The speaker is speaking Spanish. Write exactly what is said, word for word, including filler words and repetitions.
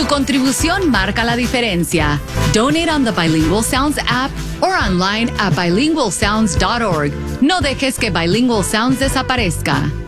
contribución marca la diferencia. Donate on the Bilingual Sounds app or online at bilingual sounds dot org. No dejes que Bilingual Sounds desaparezca.